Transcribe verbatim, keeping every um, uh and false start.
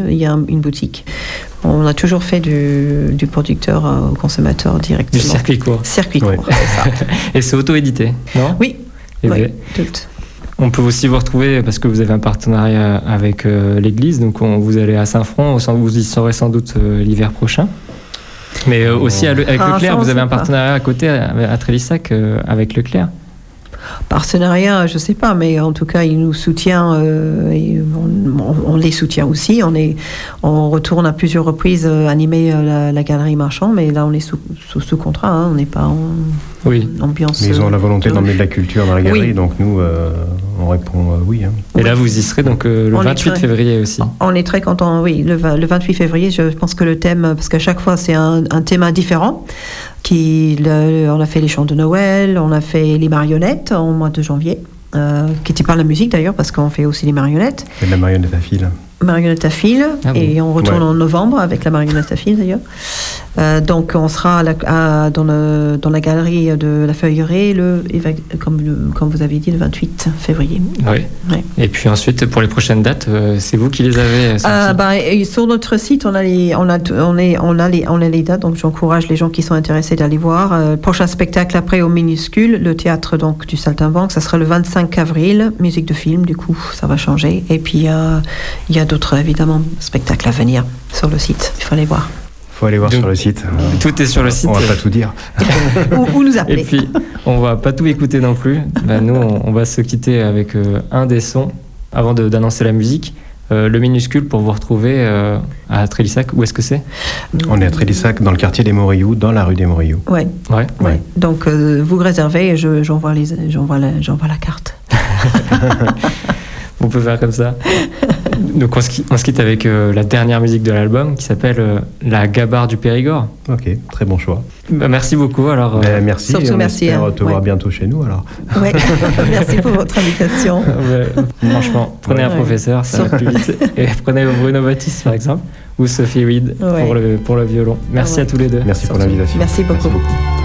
il y a une boutique. On a toujours fait du, du producteur au consommateur directement. Du circuit court. Circuit court, ouais. c'est ça. Et c'est auto-édité, non ? Oui, et oui, bien, tout. On peut aussi vous retrouver, parce que vous avez un partenariat avec euh, l'église, donc on, vous allez à Saint-Front, vous y serez sans doute euh, l'hiver prochain. Mais euh, aussi à le, avec ah, Leclerc, vous avez un partenariat à côté, à, à Trélissac, euh, avec Leclerc. Partenariat, je ne sais pas, mais en tout cas, il nous soutient euh, et on, on, on les soutient aussi. On, est, on retourne à plusieurs reprises euh, animer euh, la, la galerie Marchand, mais là, on est sous, sous, sous contrat, hein, on n'est pas en oui. ambiance. Mais ils ont la volonté euh, d'emmener de la culture dans la galerie, oui. donc nous, euh, on répond euh, oui. Hein. Et oui. Là, vous y serez donc euh, le on vingt-huit très, février aussi. On est très contents, oui, le, le vingt-huit février, je pense que le thème, parce qu'à chaque fois, c'est un, un thème différent. Qui, le, on a fait les chants de Noël, on a fait les marionnettes en mois de janvier, euh, qui n'était pas la musique d'ailleurs, parce qu'on fait aussi les marionnettes. Et la marionnette à fil. Marionnette à fil, ah bon. Et on retourne ouais. en novembre avec la marionnette à fil d'ailleurs. Euh, donc on sera à la, à, dans, le, dans la galerie de la Feuilleraie, le, comme, le, comme vous avez dit, le vingt-huit février. Oui. Ouais. Et puis ensuite, pour les prochaines dates, euh, c'est vous qui les avez sorties. euh, bah, sur notre site, on a les, on a, on est, on a les, on a les dates, donc j'encourage les gens qui sont intéressés d'aller voir. Euh, prochain spectacle après au Minuscule, le théâtre donc, du Saltimbanque, ça sera le vingt-cinq avril, musique de film, du coup ça va changer. Et puis euh, il y a d'autres évidemment spectacles à venir sur le site, il faut aller voir. Il faut aller voir donc, sur le site. Tout est sur le site. On va pas tout dire. ou, ou nous appeler. Et puis, on va pas tout écouter non plus. Ben, nous, on, on va se quitter avec euh, un des sons avant de, d'annoncer la musique. Euh, le Minuscule pour vous retrouver euh, à Trélissac. Où est-ce que c'est ? On est à Trélissac, dans le quartier des Morillous, dans la rue des Morillous. Ouais. Ouais. ouais. ouais. Donc, euh, vous réservez et je, j'envoie, les, j'envoie, la, j'envoie la carte. On peut faire comme ça. Donc on se, quitte, on se quitte avec euh, la dernière musique de l'album qui s'appelle euh, La Gabarre du Périgord. Ok, très bon choix. Bah, merci beaucoup. Alors, euh... ben, merci. Surtout on merci. espère Hein, te ouais. voir bientôt chez nous alors. Ouais. Merci pour votre invitation. Ouais, franchement, prenez ouais. un professeur, ça va plus vite. Et prenez Bruno Baptiste par exemple ou Sophie Reed ouais. pour, le, pour le violon. Merci ouais. à tous les deux. Merci Surtout. pour l'invitation. Merci beaucoup. Merci beaucoup.